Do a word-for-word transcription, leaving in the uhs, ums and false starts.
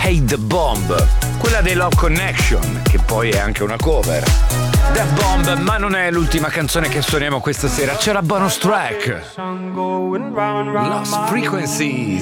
Hey The Bomb, quella dei Love Connection, che poi è anche una cover. The Bomb, ma non è l'ultima canzone che suoniamo questa sera, c'è la bonus track, Lost Frequencies.